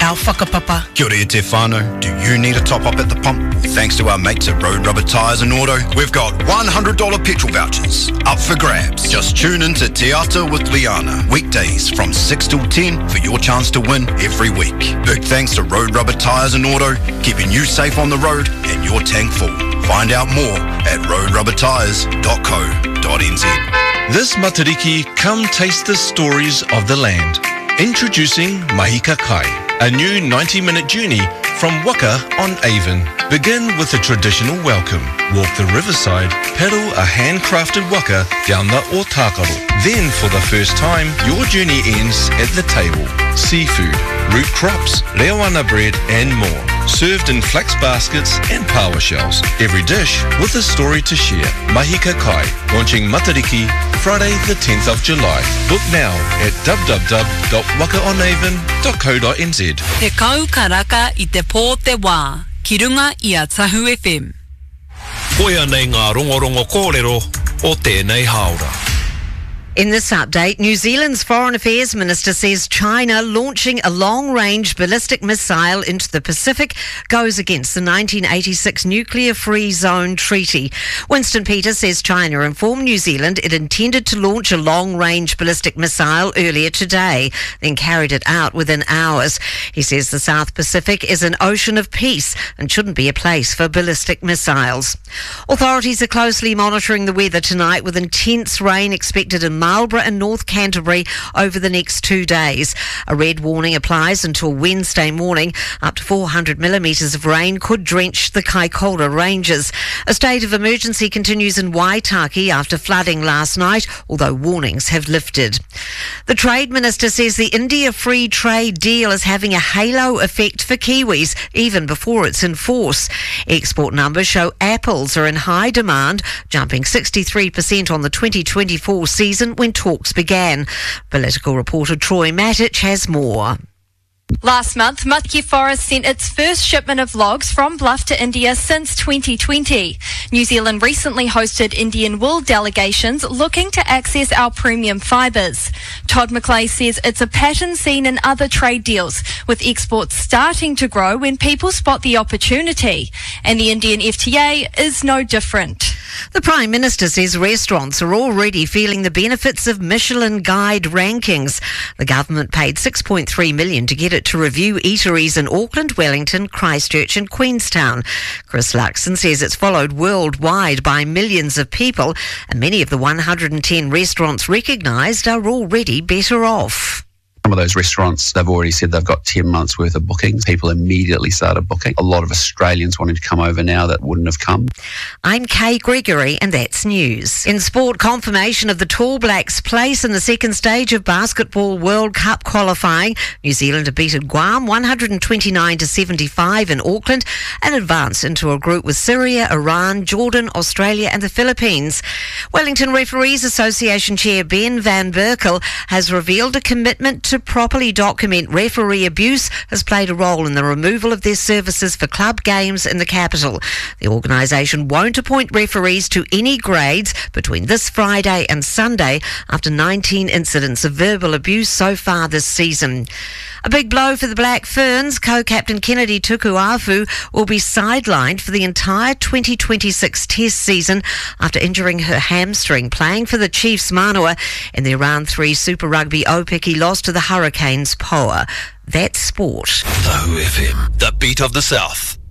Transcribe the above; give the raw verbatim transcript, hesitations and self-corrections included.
our whakapapa. Kia ora e te whānau. Do you need a top-up at the pump? Thanks to our mates at Road Rubber Tyres and Auto, we've got one hundred dollars petrol vouchers up for grabs. Just tune in to Te Ata with Liana, weekdays from six till ten for your chance to win every week. Big thanks to Road Rubber Tyres and Auto, keeping you safe on the road and your tank full. Find out more at road rubber tyres dot co dot n z. This Matariki, come taste the stories of the land. Introducing Mahika Kai, a new ninety-minute journey from Waka on Avon. Begin with a traditional welcome. Walk the riverside, paddle a handcrafted waka down the Otakaro. Then, for the first time, your journey ends at the table. Seafood, root crops, leoana bread and more. Served in flax baskets and paua shells. Every dish with a story to share. Mahika Kai, launching Matariki Friday the tenth of July. Book now at w w w dot waka on avon dot co dot n z. Te kau karaka I te pō te wā. Ki runga I a Tahu F M. Koia nei ngā rongorongo kōrero o tēnei haora. In this update, New Zealand's Foreign Affairs Minister says China launching a long-range ballistic missile into the Pacific goes against the nineteen eighty-six Nuclear-Free Zone Treaty. Winston Peters says China informed New Zealand it intended to launch a long-range ballistic missile earlier today, then carried it out within hours. He says the South Pacific is an ocean of peace and shouldn't be a place for ballistic missiles. Authorities are closely monitoring the weather tonight, with intense rain expected in Marlborough and North Canterbury over the next two days. A red warning applies until Wednesday morning. Up to four hundred millimetres of rain could drench the Kaikoura Ranges. A state of emergency continues in Waitaki after flooding last night, although warnings have lifted. The Trade Minister says the India Free Trade Deal is having a halo effect for Kiwis, even before it's in force. Export numbers show apples are in high demand, jumping sixty-three percent on the twenty twenty-four season when talks began. Political reporter Troy Matic has more. Last month, Matke Forest sent its first shipment of logs from Bluff to India since twenty twenty. New Zealand recently hosted Indian wool delegations looking to access our premium fibres. Todd McClay says it's a pattern seen in other trade deals, with exports starting to grow when people spot the opportunity. And the Indian F T A is no different. The Prime Minister says restaurants are already feeling the benefits of Michelin Guide rankings. The government paid six point three million dollars to get it to review eateries in Auckland, Wellington, Christchurch and Queenstown. Chris Luxon says it's followed worldwide by millions of people, and many of the one hundred ten restaurants recognised are already better off. Some of those restaurants, they've already said they've got ten months worth of bookings. People immediately started booking. A lot of Australians wanting to come over now that wouldn't have come. I'm Kay Gregory and that's news. In sport, confirmation of the Tall Blacks' place in the second stage of Basketball World Cup qualifying. New Zealand have beaten Guam one hundred twenty-nine to seventy-five in Auckland and advanced into a group with Syria, Iran, Jordan, Australia and the Philippines. Wellington Referees Association Chair Ben Van Berkel has revealed a commitment to properly document referee abuse has played a role in the removal of their services for club games in the capital. The organisation won't appoint referees to any grades between this Friday and Sunday after nineteen incidents of verbal abuse so far this season. A big blow for the Black Ferns. Co-captain Kennedy Tukuafu will be sidelined for the entire twenty twenty-six Test season after injuring her hamstring playing for the Chiefs Manawa in their Round three Super Rugby Opeki loss to the Hurricanes Poa. That's sport. Tahu F M, the beat of the South.